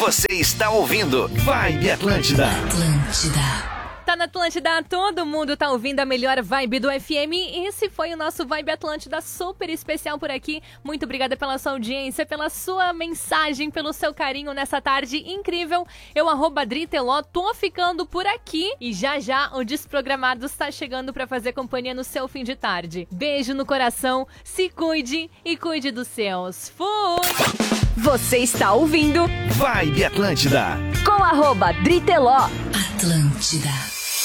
Você está ouvindo Vibe Atlântida. Tá na Atlântida, todo mundo tá ouvindo a melhor vibe do FM. Esse foi o nosso Vibe Atlântida super especial por aqui. Muito obrigada pela sua audiência, pela sua mensagem, pelo seu carinho nessa tarde incrível. Eu, @DriTeló, tô ficando por aqui. E já o Desprogramados está chegando pra fazer companhia no seu fim de tarde. Beijo no coração, se cuide e cuide dos seus. Fui! Você está ouvindo Vibe Atlântida com @DriTeló. Atlântida.